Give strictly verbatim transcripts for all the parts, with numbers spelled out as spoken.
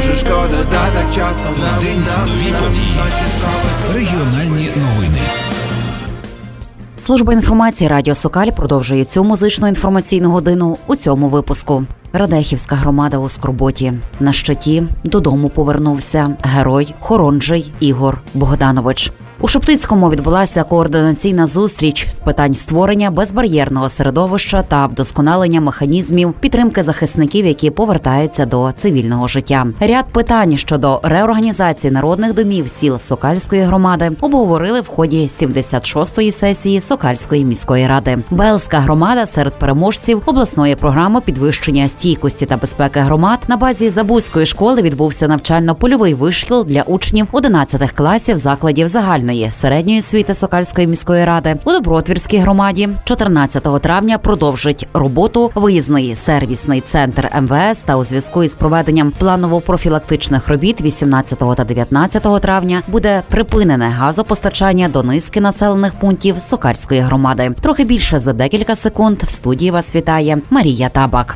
дуже шкода, та так часто нам, День нам, нові нам, події. наші справи. Регіональні новини. Служба інформації Радіо Сокаль продовжує цю музичну інформаційну годину у цьому випуску. Радехівська громада у скорботі. На щиті додому повернувся герой Хоронжий Ігор Богданович. У Шептицькому відбулася координаційна зустріч з питань створення безбар'єрного середовища та вдосконалення механізмів підтримки захисників, які повертаються до цивільного життя. Ряд питань щодо реорганізації народних домів сіл Сокальської громади обговорили в ході сімдесят шостої сесії Сокальської міської ради. Белська громада серед переможців обласної програми підвищення стійкості та безпеки громад. На базі Забузької школи відбувся навчально-польовий вишкіл для учнів одинадцятих класів закладів загальної середньої освіти Сокальської міської ради. У Добротвірській громаді чотирнадцятого травня продовжить роботу виїзний сервісний центр ем ве ес, та у зв'язку із проведенням планово-профілактичних робіт вісімнадцятого та дев'ятнадцятого травня буде припинене газопостачання до низки населених пунктів Сокальської громади. Трохи більше за декілька секунд в студії вас вітає Марія Табак.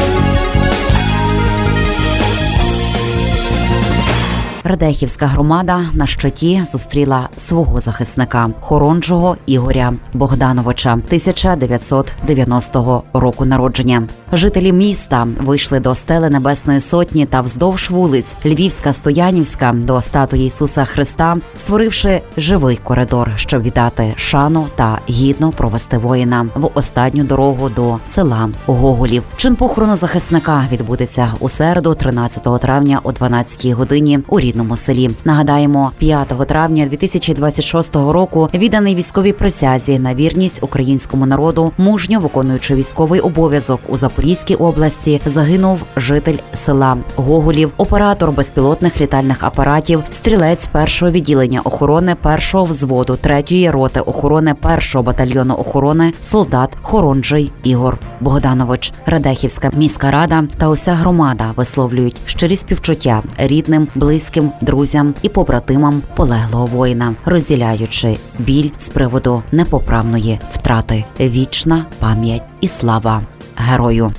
Радехівська громада на щиті зустріла свого захисника Хоронжого Ігоря Богдановича, тисяча дев'ятсот дев'яностого року народження. Жителі міста вийшли до стели Небесної Сотні та вздовж вулиць Львівська-Стоянівська до статуї Ісуса Христа, створивши живий коридор, щоб віддати шану та гідно провести воїна в останню дорогу до села Гоголів. Чин похорону захисника відбудеться у середу, тринадцятого травня о дванадцятій годині у рідному селі. Нагадаємо, п'ятого травня дві тисячі двадцять шостого року відданий військовій присязі на вірність українському народу, мужньо виконуючи військовий обов'язок у Запорізькій області, загинув житель села Гоголів, оператор безпілотних літальних апаратів, стрілець першого відділення охорони першого взводу третьої роти охорони першого батальйону охорони, солдат Хоронжий Ігор Богданович. Радехівська міська рада та уся громада висловлюють щирі співчуття рідним, близьким, друзям і побратимам полеглого воїна, розділяючи біль з приводу непоправної втрати. Вічна пам'ять і слава герою.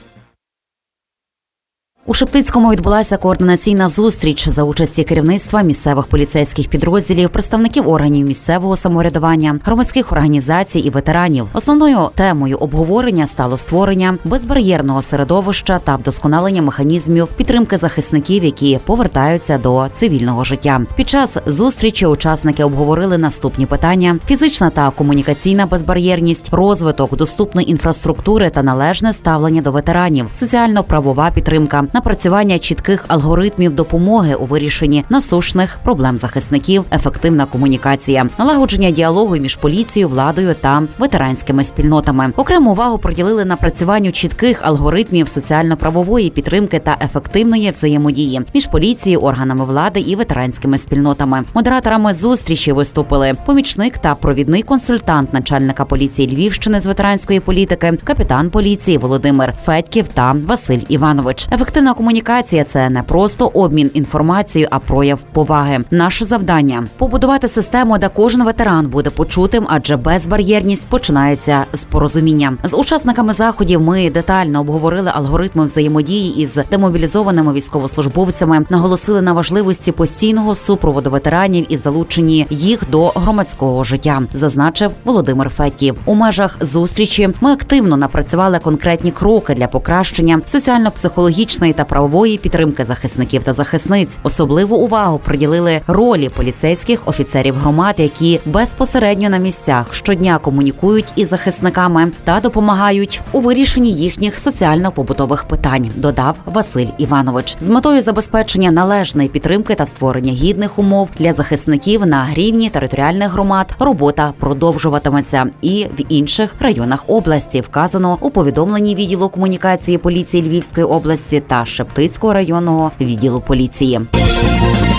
У Шептицькому відбулася координаційна зустріч за участі керівництва місцевих поліцейських підрозділів, представників органів місцевого самоврядування, громадських організацій і ветеранів. Основною темою обговорення стало створення безбар'єрного середовища та вдосконалення механізмів підтримки захисників, які повертаються до цивільного життя. Під час зустрічі учасники обговорили наступні питання: фізична та комунікаційна безбар'єрність, розвиток доступної інфраструктури та належне ставлення до ветеранів, соціально-правова підтримка, напрацювання чітких алгоритмів допомоги у вирішенні насущних проблем захисників, ефективна комунікація, налагодження діалогу між поліцією, владою та ветеранськими спільнотами. Окрему увагу приділили напрацюванню чітких алгоритмів соціально-правової підтримки та ефективної взаємодії між поліцією, органами влади і ветеранськими спільнотами. Модераторами зустрічі виступили помічник та провідний консультант начальника поліції Львівщини з ветеранської політики, капітан поліції Володимир Федьків та Василь Іванович. Ефективна комунікація – це не просто обмін інформацією, а прояв поваги. Наше завдання – побудувати систему, де кожен ветеран буде почутим, адже безбар'єрність починається з порозуміння. З учасниками заходів ми детально обговорили алгоритми взаємодії із демобілізованими військовослужбовцями, наголосили на важливості постійного супроводу ветеранів і залученні їх до громадського життя, зазначив Володимир Федьків. У межах зустрічі ми активно напрацювали конкретні кроки для покращення соціально-психологічної та правової підтримки захисників та захисниць. Особливу увагу приділили ролі поліцейських офіцерів громад, які безпосередньо на місцях щодня комунікують із захисниками та допомагають у вирішенні їхніх соціально-побутових питань, додав Василь Іванович. З метою забезпечення належної підтримки та створення гідних умов для захисників на рівні територіальних громад робота продовжуватиметься і в інших районах області, вказано у повідомленні відділу комунікації поліції Львівської області та Шептицького районного відділу поліції.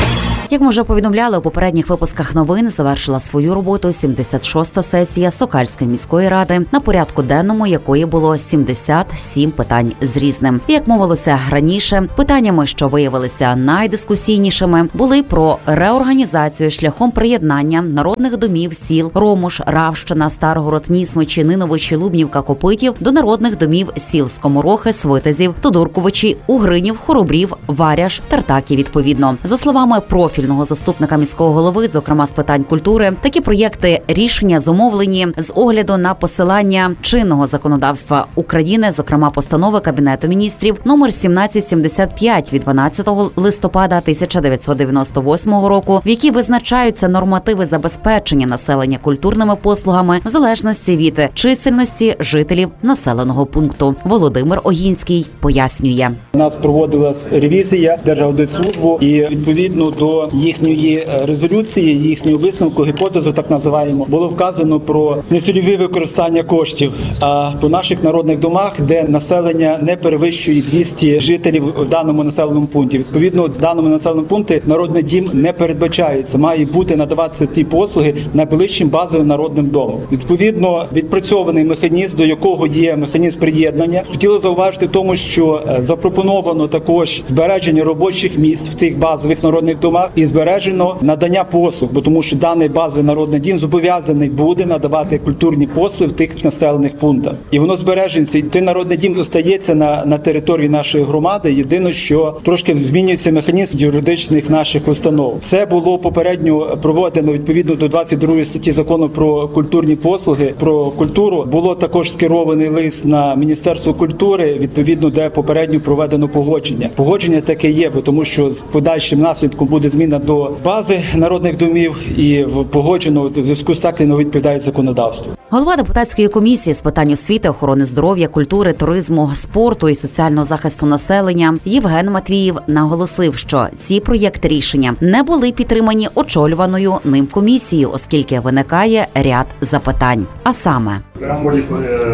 Як ми вже повідомляли у попередніх випусках новин, завершила свою роботу сімдесят шоста сесія Сокальської міської ради, на порядку денному якої було сімдесят сім питань з різним. І, як мовилося раніше, питаннями, що виявилися найдискусійнішими, були про реорганізацію шляхом приєднання народних домів сіл Ромуш, Равщина, Старгород, Нісмичі, Ниновичі, Лубнівка, Копитів до народних домів сіл Скоморохи, Свитязів, Тодурковичі, Угринів, Хоробрів, Варяж, Тартаків відповідно. За словами профільного заступника міського голови, зокрема з питань культури, такі проєкти рішення зумовлені з огляду на посилання чинного законодавства України, зокрема постанови Кабінету міністрів номер сімнадцять сімдесят п'ять від дванадцятого листопада тисяча дев'ятсот дев'яносто восьмого року, в якій визначаються нормативи забезпечення населення культурними послугами в залежності від чисельності жителів населеного пункту. Володимир Огінський пояснює. У нас проводилась ревізія Держаудитслужбу, і відповідно до їхньої резолюції, їхнього висновку, гіпотезу так називаємо, було вказано про нецільове використання коштів. А по наших народних домах, де населення не перевищує двісті жителів в даному населеному пункті, відповідно в даному населеному пункті народний дім не передбачається. Має бути надаватися ті послуги найближчим базовим народним домом. Відповідно, відпрацьований механізм, до якого є механізм приєднання. Хотіло зауважити тому, що запропоновано також збереження робочих місць в тих базових народних домах і збережено надання послуг, бо тому що даний базовий народний дім зобов'язаний буде надавати культурні послуги в тих населених пунктах. І воно збережеться. І той народний дім остається на, на території нашої громади. Єдине, що трошки змінюється механізм юридичних наших установ. Це було попередньо проведено відповідно до двадцять другої статті закону про культурні послуги, про культуру. Було також скерований лист на Міністерство культури, відповідно, де попередньо проведено погодження. Погодження таке є, бо тому що з подальшим наслідком буде зміна до бази народних домів і погоджено в зв'язку з так не відповідає законодавству. Голова депутатської комісії з питань освіти, охорони здоров'я, культури, туризму, спорту і соціального захисту населення Євген Матвіїв наголосив, що ці проєкти рішення не були підтримані очолюваною ним комісією, оскільки виникає ряд запитань. А саме В преамбулі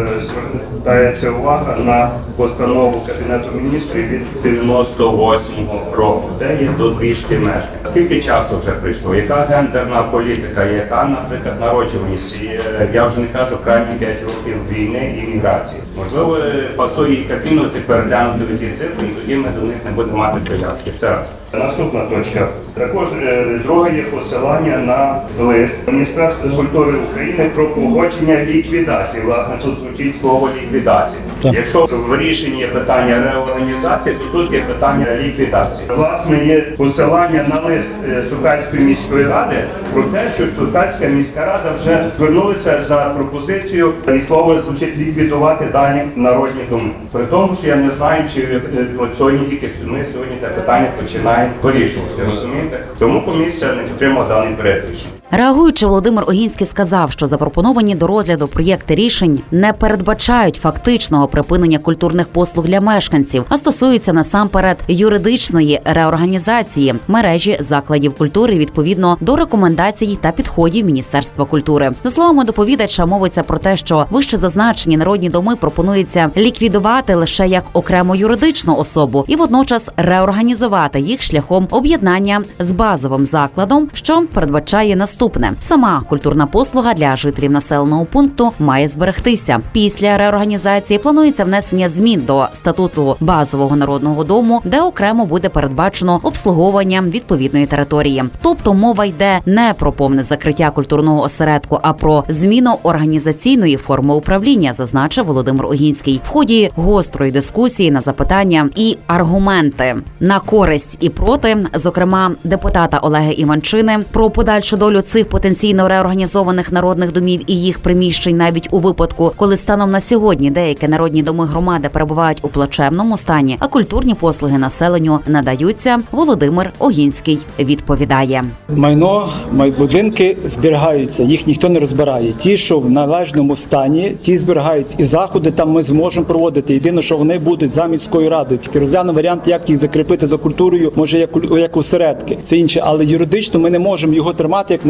звертається увага на постанову Кабінету міністрів від дев'яносто восьмого року, де є до двісті мешканців. Скільки часу вже прийшло? Яка гендерна політика? Яка, наприклад, народжуваність? Я вже не кажу крайні п'ять років війни і міграції. Можливо, пасує їх кабінути, переглянути ті цифри, і тоді ми до них не будемо мати прив'язки. Це раз. Наступна точка. Також е, друге є посилання на лист Міністерства культури України про погодження ліквідації. Власне, тут звучить слово ліквідація. Так. Якщо в рішенні є питання реорганізації, то тут є питання ліквідації. Власне, є посилання на лист Сокальської міської ради про те, що Сокальська міська рада вже звернулася за пропозицією, і слово звучить ліквідувати дані народні доми. При тому, що я не знаю, чи от сьогодні тільки ми сьогодні те питання починаємо вирішувати, розумієте? Тому комісія не підтримала даний проект рішення. Реагуючи, Володимир Огінський сказав, що запропоновані до розгляду проєкти рішень не передбачають фактичного припинення культурних послуг для мешканців, а стосуються насамперед юридичної реорганізації мережі закладів культури відповідно до рекомендацій та підходів Міністерства культури. За словами доповідача, мовиться про те, що вище зазначені народні доми пропонується ліквідувати лише як окрему юридичну особу і водночас реорганізувати їх шляхом об'єднання з базовим закладом, що передбачає наступне. Сама культурна послуга для жителів населеного пункту має зберегтися. Після реорганізації планується внесення змін до статуту базового народного дому, де окремо буде передбачено обслуговування відповідної території. Тобто мова йде не про повне закриття культурного осередку, а про зміну організаційної форми управління, зазначив Володимир Огінський. В ході гострої дискусії на запитання і аргументи на користь і проти, зокрема депутата Олега Іванчини, про подальшу долю цих потенційно реорганізованих народних домів і їх приміщень навіть у випадку, коли станом на сьогодні деякі народні доми громади перебувають у плачевному стані, а культурні послуги населенню надаються, Володимир Огінський відповідає. Майно, будинки зберігаються, їх ніхто не розбирає. Ті, що в належному стані, ті зберігаються. І заходи там ми зможемо проводити. Єдине, що вони будуть за міською радою. Тільки розглянемо варіант, як їх закріпити за культурою, може як, як осередки. Це інше, але юридично ми не можемо його тримати як народ.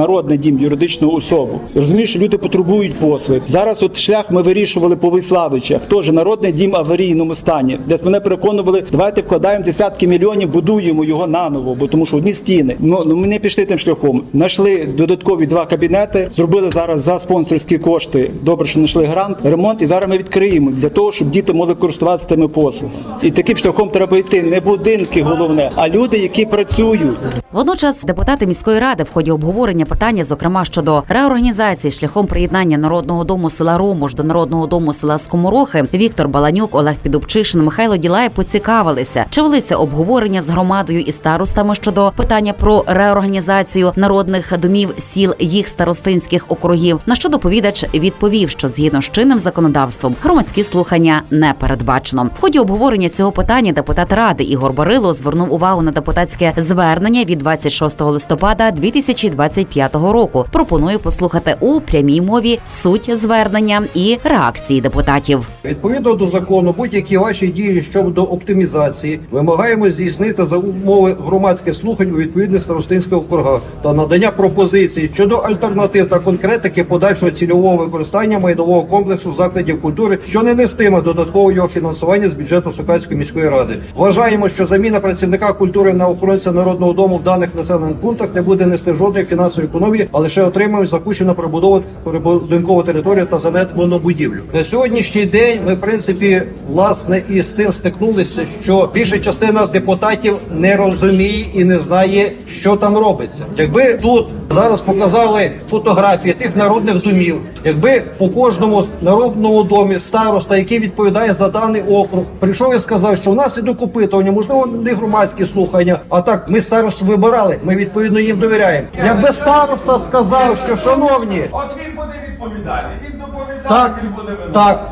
народний дім, юридичну особу. Розумію, що люди потребують послуг. Зараз от шлях ми вирішували по Виславичах, теж народний дім в аварійному стані. Десь мене переконували, давайте вкладаємо десятки мільйонів, будуємо його наново, бо тому що одні стіни. Ну, ну ми не пішли тим шляхом. Знайшли додаткові два кабінети, зробили зараз за спонсорські кошти. Добре, що знайшли грант, ремонт, і зараз ми відкриємо для того, щоб діти могли користуватися тими послугами. І таким шляхом треба йти. Не будинки головне, а люди, які працюють. Водночас депутати міської ради в ході обговорення питання, зокрема щодо реорганізації шляхом приєднання Народного дому села Ромуш до Народного дому села Скоморохи, Віктор Баланюк, Олег Підубчишин, Михайло Ділай поцікавилися, чи велися обговорення з громадою і старостами щодо питання про реорганізацію народних домів сіл їх старостинських округів. На що доповідач відповів, що згідно з чинним законодавством громадські слухання не передбачено. В ході обговорення цього питання депутат ради Ігор Барило звернув увагу на депутатське звернення від двадцять шостого листопада дві тисячі двадцять п'ятого року. Пропоную послухати у прямій мові суть звернення і реакції депутатів. Відповідно до закону, будь-які ваші дії щодо оптимізації вимагаємо здійснити за умови громадських слухань у відповідних старостинських округах та надання пропозицій щодо альтернатив та конкретики подальшого цільового використання майнового комплексу закладів культури, що не нестиме додаткового його фінансування з бюджету Сокальської міської ради. Вважаємо, що заміна працівника культури на охоронця Народного дому в даних населених пунктах не буде нести жодної фінансової економії, а лише отримаємо запущену прибудову прибудинкову територію та занедбану будівлю. На сьогоднішній день ми, в принципі, власне, і з тим стикнулися, що більша частина депутатів не розуміє і не знає, що там робиться. Якби тут зараз показали фотографії тих народних домів, якби по кожному народному домі староста, який відповідає за даний округ, прийшов і сказав, що у нас ідуть опитування, можливо, не громадські слухання, а так, ми старосту вибирали, ми відповідно їм довіряємо. Якби староста сказав, що, шановні, От він буде відповідальний, він доповідає, так, він буде винен. так,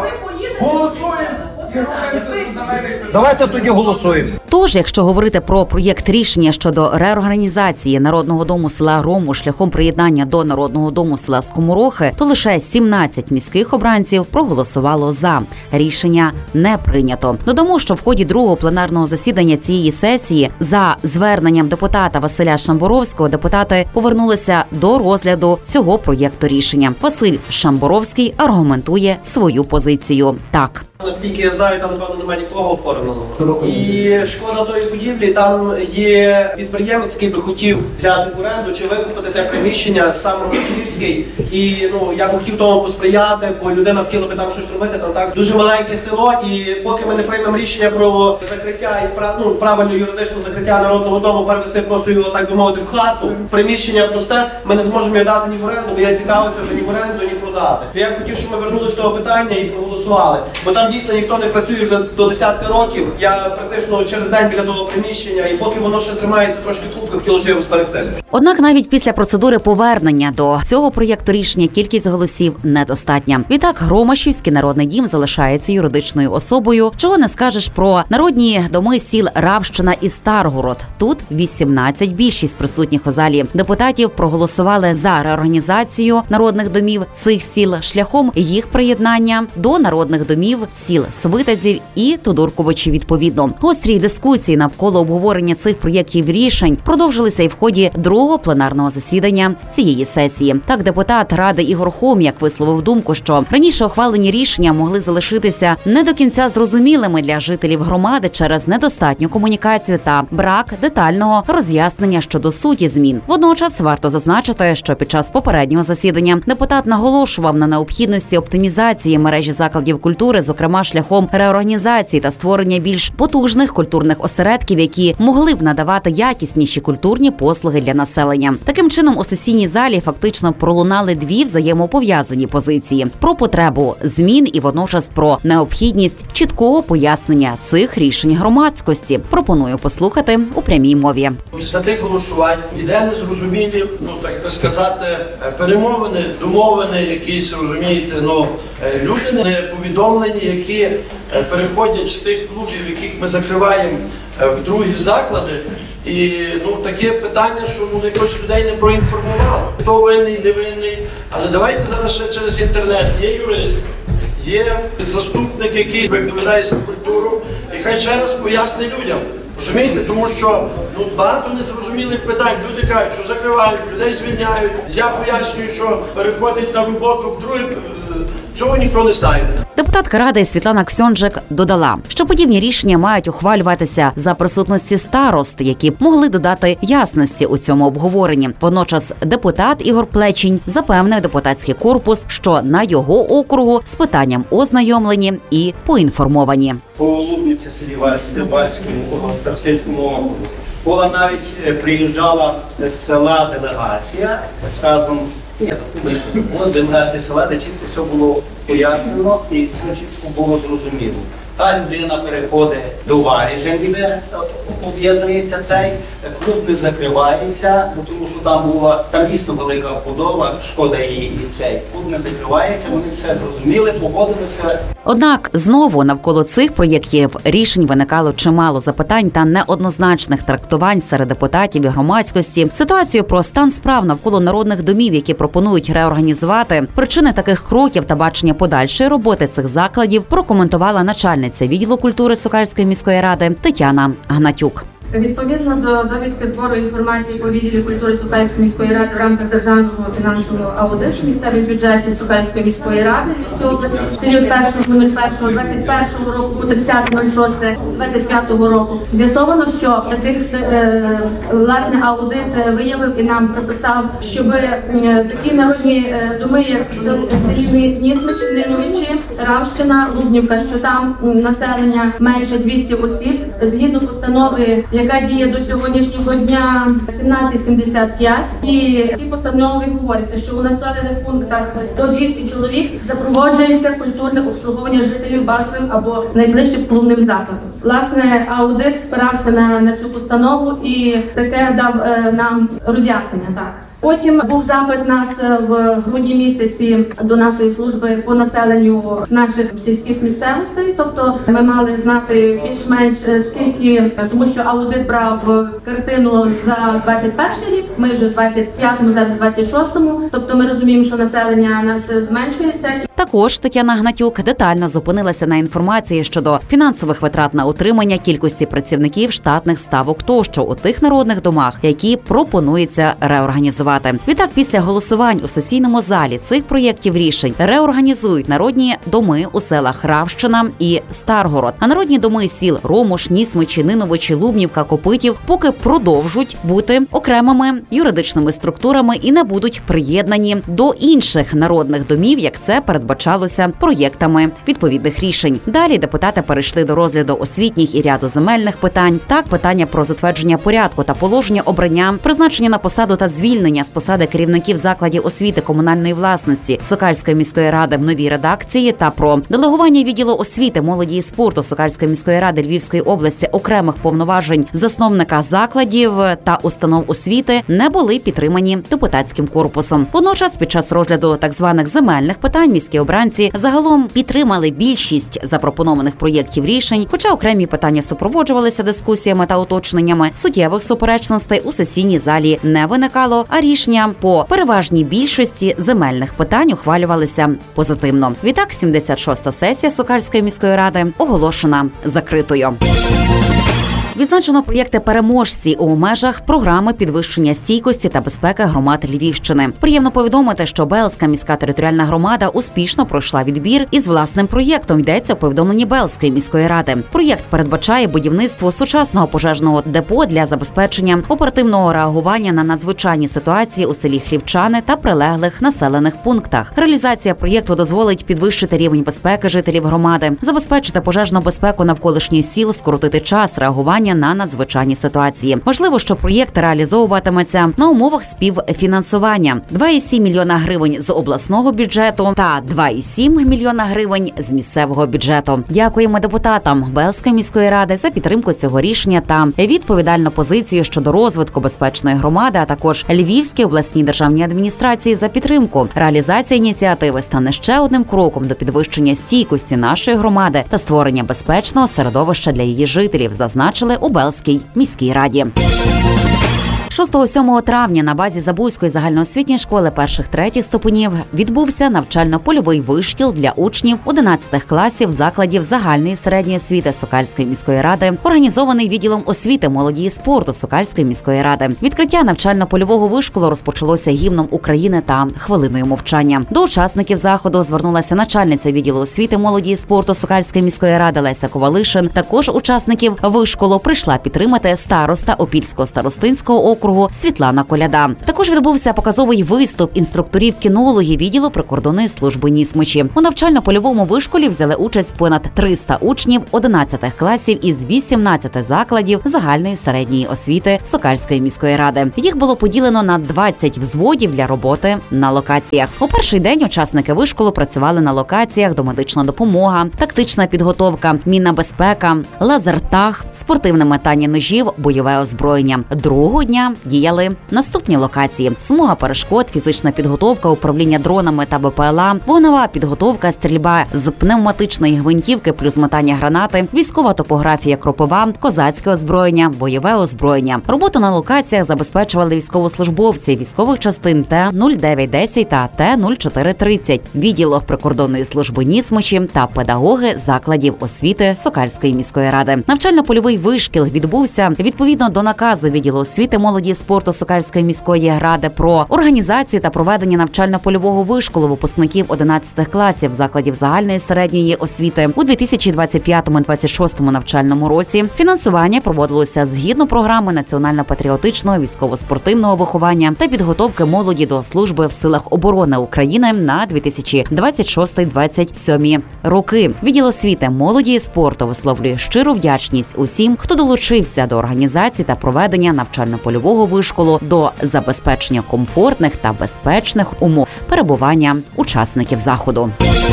Голосуємо і рухаємося до завершення. давайте тоді голосуємо. Тож, якщо говорити про проєкт рішення щодо реорганізації Народного дому села Рому шляхом приєднання до Народного дому села Скоморохи, то лише сімнадцять міських обранців проголосувало за. Рішення не прийнято. Додамо, що в ході другого пленарного засідання цієї сесії за зверненням депутата Василя Шамборовського депутати повернулися до розгляду цього проєкту рішення. Василь Шамборовський аргументує свою позицію так. Наскільки я знаю, там напевно немає нікого оформленого. І шкода тої будівлі, там є підприємець, який би хотів взяти в оренду чи викупити те приміщення, сам Ромашківський. І ну я б хотів тому посприяти, бо людина хотіла би там щось робити. Там так дуже маленьке село, і поки ми не приймемо рішення про закриття і ну, правильне юридичне закриття Народного дому, перевести просто його, так би мовити, в хату. Приміщення просте, ми не зможемо його дати ні в оренду, бо я цікавився вже ні в оренду, ні продати. Я б хотів, щоб ми вернулися до того питання і проголосували. Бо там дійсно ніхто не працює вже до десятка років. Я практично через день біля того приміщення, і поки воно ще тримається трошки купки, хотілося його зберегти. Однак навіть після процедури повернення до цього проєкту рішення кількість голосів недостатня. Відтак Ромашівський народний дім залишається юридичною особою. Чого не скажеш про народні доми сіл Равщина і Старгород. Тут вісімнадцять, більшість присутніх у залі депутатів проголосували за реорганізацію народних домів цих сіл шляхом їх приєднання до народних домів сіл Свитязів і Тодурковичі відповідно. Гострі дискусії навколо обговорення цих проєктів рішень продовжилися і в ході другого пленарного засідання цієї сесії. Так, депутат Ради Ігор Хом'як висловив думку, що раніше ухвалені рішення могли залишитися не до кінця зрозумілими для жителів громади через недостатню комунікацію та брак детального роз'яснення щодо суті змін. Водночас варто зазначити, що під час попереднього засідання депутат наголошував на необхідності оптимізації мережі закладів культури, зокрема шляхом реорганізації та створення більш потужних культурних осередків, які могли б надавати якісніші культурні послуги для населення. Таким чином, у сесійній залі фактично пролунали дві взаємопов'язані позиції – про потребу змін і водночас про необхідність чіткого пояснення цих рішень громадськості. Пропоную послухати у прямій мові. Після тих голосувань іде незрозумілі, ну так би сказати, перемовини, домовини, якісь, розумієте, ну люди не повідомлені, які переходять з тих клубів, яких ми закриваємо в другі заклади. І ну таке питання, що ну якось людей не проінформували. Хто винний, не винний. Але давайте зараз ще через інтернет. Є юрист, є заступник, який відповідає за культуру, і хай ще раз пояснить людям. Розумієте, тому що ну, багато незрозумілих питань. Люди кажуть, що закривають, людей звільняють. Я пояснюю, що переходить на роботу, друге, цього ніхто не знає. Депутатка ради Світлана Ксьонжик додала, що подібні рішення мають ухвалюватися за присутності старост, які б могли додати ясності у цьому обговоренні. Водночас депутат Ігор Плечінь запевнив депутатський корпус, що на його округу з питанням ознайомлені і поінформовані. По Лубниці, селі Вальському, Старостинському округу була навіть приїжджала з села делегація разом. Ні, делегація села, де чітко все було пояснено і все чітко було зрозуміло. Та людина переходить до Варіжа, ніби об'єднується цей, клуб не закривається, тому що там була, там дійсно велика вбудова, шкода її і цей. Клуб не закривається, вони все зрозуміли, погодилися. Однак знову навколо цих проєктів рішень виникало чимало запитань та неоднозначних трактувань серед депутатів і громадськості. Ситуацію про стан справ навколо народних домів, які пропонують реорганізувати, причини таких кроків та бачення подальшої роботи цих закладів прокоментувала начальниця відділу культури Сокальської міської ради Тетяна Гнатюк. Відповідно до довідки збору інформації по відділі культури Сокальської міської ради в рамках державного фінансового аудиту місцевих бюджетів Сокальської міської ради Львівської області в період першого першого двадцять першого року по тридцяте шосте двадцять п'ятого року з'ясовано, що таких е, власне аудит виявив і нам прописав, щоб е, такі народні е, доми, як в селі Нісмич, Ниновичі, Равщина, Лубнівка, що там населення менше двісті осіб, згідно постанови, яка діє до сьогоднішнього дня сімнадцять сімдесят п'ять. І ці постанови говориться, що у населених пунктах сто двісті чоловік запроваджується культурне обслуговування жителів базовим або найближчим клубним закладом. Власне, аудит спирався на, на цю постанову і таке дав е, нам роз'яснення. Так. Потім був запит нас в грудні місяці до нашої служби по населенню наших сільських місцевостей. Тобто ми мали знати більш-менш скільки, тому що аудит брав картину за двадцять перший рік, ми вже в двадцять п'ятому, зараз в двадцять шостому. Тобто ми розуміємо, що населення нас зменшується. Також Тетяна Гнатюк детально зупинилася на інформації щодо фінансових витрат на утримання, кількості працівників, штатних ставок тощо у тих народних домах, які пропонується реорганізувати. Відтак, після голосувань у сесійному залі цих проєктів рішень реорганізують народні доми у селах Равщина і Старгород. А народні доми сіл Ромуш, Нісмичі, Ниновичі, Лубнівка, Копитів поки продовжуть бути окремими юридичними структурами і не будуть приєднані до інших народних домів, як це передбачалося проєктами відповідних рішень. Далі депутати перейшли до розгляду освітніх і ряду земельних питань. Так, питання про затвердження порядку та положення обрання, призначення на посаду та звільнення з посади керівників закладів освіти комунальної власності Сокальської міської ради в новій редакції та про делегування відділу освіти, молоді і спорту Сокальської міської ради Львівської області окремих повноважень засновника закладів та установ освіти не були підтримані депутатським корпусом. Водночас, під час розгляду так званих земельних питань міські обранці загалом підтримали більшість запропонованих проєктів рішень, хоча окремі питання супроводжувалися дискусіями та уточненнями. Суттєвих суперечностей у сесійній залі не виникало, а рішення по переважній більшості земельних питань ухвалювалися позитивно. Відтак, сімдесят шоста сесія Сокальської міської ради оголошена закритою. Відзначено проєкти переможці у межах програми підвищення стійкості та безпеки громад Львівщини. Приємно повідомити, що Белзька міська територіальна громада успішно пройшла відбір із власним проєктом. Йдеться у повідомленні Белзької міської ради. Проєкт передбачає будівництво сучасного пожежного депо для забезпечення оперативного реагування на надзвичайні ситуації у селі Хлівчани та прилеглих населених пунктах. Реалізація проєкту дозволить підвищити рівень безпеки жителів громади, забезпечити пожежну безпеку навколишніх сіл, скоротити час реагування на надзвичайні ситуації. Важливо, що проєкт реалізовуватиметься на умовах співфінансування. два цілих сім мільйона гривень з обласного бюджету та два цілих сім мільйона гривень з місцевого бюджету. Дякуємо депутатам Белзької міської ради за підтримку цього рішення та відповідальну позицію щодо розвитку безпечної громади, а також Львівській обласній державній адміністрації за підтримку. Реалізація ініціативи стане ще одним кроком до підвищення стійкості нашої громади та створення безпечного середовища для її жителів, зазначили у Белзькій міській раді. шостого-сьомого травня на базі Забузької загальноосвітньої школи перших-третіх ступенів відбувся навчально-польовий вишкіл для учнів одинадцятих класів закладів загальної середньої освіти Сокальської міської ради, організований відділом освіти, молоді і спорту Сокальської міської ради. Відкриття навчально-польового вишколу розпочалося гімном України та хвилиною мовчання. До учасників заходу звернулася начальниця відділу освіти, молоді і спорту Сокальської міської ради Леся Ковалишин. Також учасників вишколу прийшла підтримати староста Опільського старостинського округу Світлана Коляда. Також відбувся показовий виступ інструкторів-кінологів відділу прикордонної служби Нісмичі. У навчально-польовому вишколі взяли участь понад триста учнів одинадцятих класів із вісімнадцяти закладів загальної середньої освіти Сокальської міської ради. Їх було поділено на двадцять взводів для роботи на локаціях. У перший день учасники вишколу працювали на локаціях домедична допомога, тактична підготовка, мінна безпека, лазертаг, спортивне метання ножів, бойове озброєння. Другого дня діяли наступні локації: смуга перешкод, фізична підготовка, управління дронами та БПЛА, вогнева підготовка, стрільба з пневматичної гвинтівки плюс метання гранати, військова топографія Кропива, козацьке озброєння, бойове озброєння. Роботу на локаціях забезпечували військовослужбовці військових частин Т нуль дев'ять десять та Т нуль чотири тридцять, відділу прикордонної служби Нісмичі та педагоги закладів освіти Сокальської міської ради. Навчально-польовий вишкіл відбувся відповідно до наказу відділу освіти, молоді і спорту Сокальської міської ради про організацію та проведення навчально-польового вишколу випускників одинадцятих класів закладів загальної середньої освіти у дві тисячі двадцять п'ятому - двадцять шостому навчальному році. Фінансування проводилося згідно програми національно-патріотичного військово-спортивного виховання та підготовки молоді до служби в силах оборони України на дві тисячі двадцять шостий - двадцять сьомий роки. Відділ освіти, молоді і спорту висловлює щиру вдячність усім, хто долучився до організації та проведення навчально-польового вишколу до забезпечення комфортних та безпечних умов перебування учасників заходу.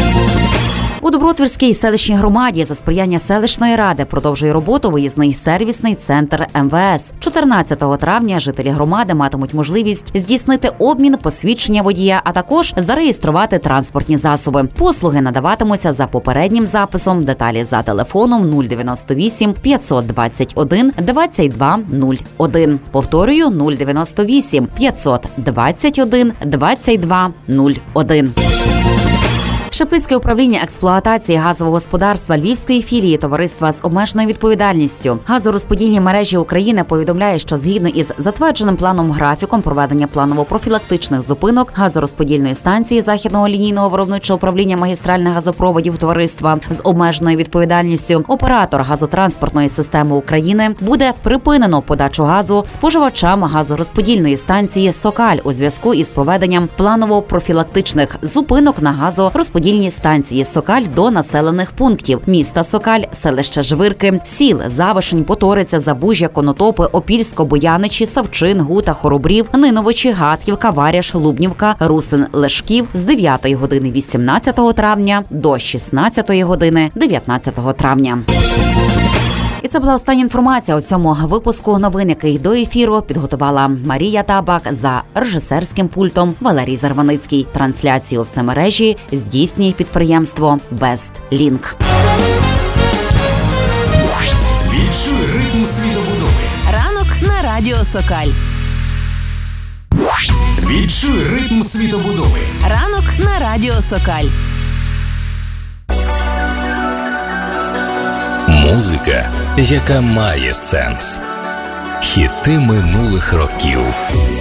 У Добротвірській селищній громаді за сприяння селищної ради продовжує роботу виїзний сервісний центр Ем Ве Ес. чотирнадцятого травня жителі громади матимуть можливість здійснити обмін посвідчення водія, а також зареєструвати транспортні засоби. Послуги надаватимуться за попереднім записом. Деталі за телефоном нуль дев'яносто вісім п'ятсот двадцять один двадцять два нуль один. Повторюю, нуль дев'яносто вісім п'ятсот двадцять один двадцять два нуль один. Шептицьке управління експлуатації газового господарства Львівської філії товариства з обмеженою відповідальністю «Газорозподільні мережі України» повідомляє, що згідно із затвердженим планом графіком проведення планово-профілактичних зупинок газорозподільної станції Західного лінійного виробничого управління магістральних газопроводів товариства з обмеженою відповідальністю оператор газотранспортної системи України буде припинено подачу газу споживачам газорозподільної станції «Сокаль» у зв'язку із проведенням планово-профілактичних зупинок на газорозподільній станції «Сокаль» до населених пунктів міста Сокаль, селища Жвирки, сіл Завишень, Поториця, Забужжя, Конотопи, Опільсько, Бояничі, Савчин, Гута, Хоробрів, Ниновичі, Гатьківка, Варяш, Лубнівка, Русин, Лешків з дев'ятої години вісімнадцятого травня до шістнадцятої години дев'ятнадцятого травня. І це була остання інформація у цьому випуску новин, який до ефіру підготувала Марія Табак, за режисерським пультом Валерій Зарваницький. Трансляцію в мережі здійснює підприємство Best Link. Відчуй ритм світобудови. Ранок на радіо Сокаль. Відчуй ритм світобудови. Ранок на радіо Сокаль. Музика, яка має сенс. Хіти минулих років.